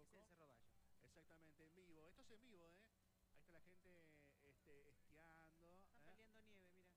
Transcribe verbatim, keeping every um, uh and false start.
Es el Cerro Bayo. Exactamente, en vivo. Esto es en vivo, ¿eh?